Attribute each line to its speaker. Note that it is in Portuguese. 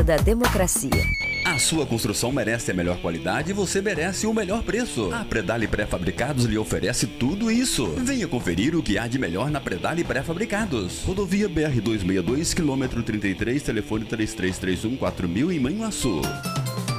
Speaker 1: da democracia.
Speaker 2: A sua construção merece a melhor qualidade e você merece o melhor preço. A Predale Pré-Fabricados lhe oferece tudo isso. Venha conferir o que há de melhor na Predale Pré-Fabricados. Rodovia BR-262, quilômetro 33, telefone 3331-4000 em Manhuaçu.